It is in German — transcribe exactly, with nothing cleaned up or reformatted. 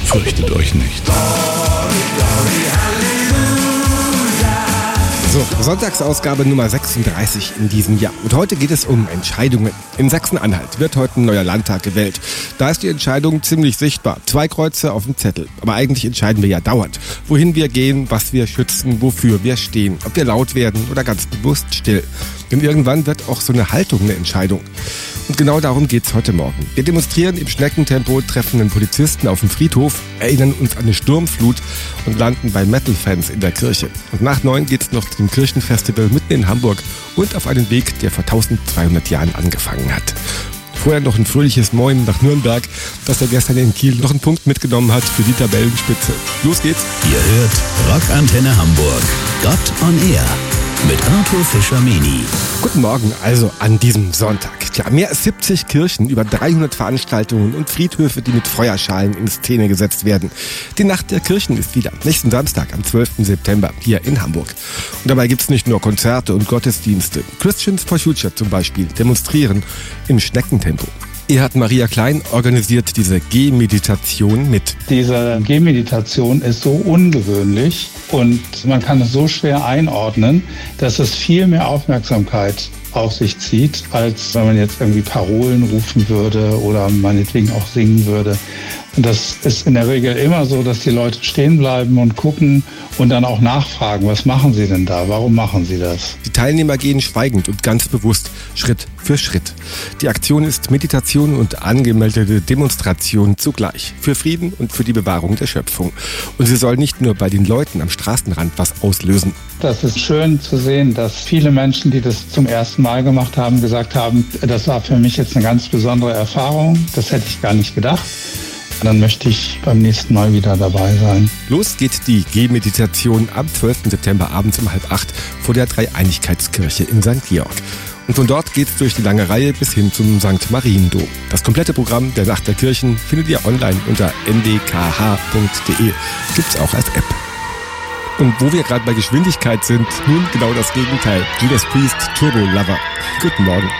Fürchtet euch nicht. So, Sonntagsausgabe Nummer sechsunddreißig in diesem Jahr. Und heute geht es um Entscheidungen. In Sachsen-Anhalt wird heute ein neuer Landtag gewählt. Da ist die Entscheidung ziemlich sichtbar. Zwei Kreuze auf dem Zettel. Aber eigentlich entscheiden wir ja dauernd, wohin wir gehen, was wir schützen, wofür wir stehen. Ob wir laut werden oder ganz bewusst still. Denn irgendwann wird auch so eine Haltung eine Entscheidung. Und genau darum geht's heute Morgen. Wir demonstrieren im Schneckentempo, treffen einen Polizisten auf dem Friedhof, erinnern uns an eine Sturmflut und landen bei Metal-Fans in der Kirche. Und nach neun geht's noch zum Kirchenfestival mitten in Hamburg und auf einen Weg, der vor zwölfhundert Jahren angefangen hat. Vorher noch ein fröhliches Moin nach Nürnberg, das er gestern in Kiel noch einen Punkt mitgenommen hat für die Tabellenspitze. Los geht's. Ihr hört Rockantenne Hamburg. Gott on Air. Mit Arthur Fischer-Meni. Guten Morgen, also an diesem Sonntag. Tja, mehr als siebzig Kirchen, über dreihundert Veranstaltungen und Friedhöfe, die mit Feuerschalen in Szene gesetzt werden. Die Nacht der Kirchen ist wieder nächsten Samstag am zwölften September hier in Hamburg. Und dabei gibt's nicht nur Konzerte und Gottesdienste. Christians for Future zum Beispiel demonstrieren im Schneckentempo. Erhard Maria Klein organisiert diese Gehmeditation mit. Diese Gehmeditation ist so ungewöhnlich und man kann es so schwer einordnen, dass es viel mehr Aufmerksamkeit auf sich zieht, als wenn man jetzt irgendwie Parolen rufen würde oder meinetwegen auch singen würde. Und das ist in der Regel immer so, dass die Leute stehen bleiben und gucken und dann auch nachfragen, was machen sie denn da? Warum machen sie das? Die Teilnehmer gehen schweigend und ganz bewusst, Schritt für Schritt. Die Aktion ist Meditation und angemeldete Demonstration zugleich. Für Frieden und für die Bewahrung der Schöpfung. Und sie soll nicht nur bei den Leuten am Straßenrand was auslösen. Das ist schön zu sehen, dass viele Menschen, die das zum ersten Mal gemacht haben, gesagt haben, das war für mich jetzt eine ganz besondere Erfahrung. Das hätte ich gar nicht gedacht. Dann möchte ich beim nächsten Mal wieder dabei sein. Los geht die Gehmeditation am zwölften September abends um halb acht vor der Dreieinigkeitskirche in Sankt Georg. Und von dort geht's durch die lange Reihe bis hin zum Sankt Mariendom. Das komplette Programm der Nacht der Kirchen findet ihr online unter n d k h punkt d e. Gibt's auch als App. Und wo wir gerade bei Geschwindigkeit sind, nun genau das Gegenteil. Judas Priest, Turbo Lover. Guten Morgen.